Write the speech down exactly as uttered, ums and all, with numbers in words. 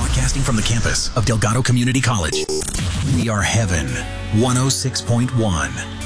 Broadcasting from the campus of Delgado Community College. We are Heaven one oh six point one.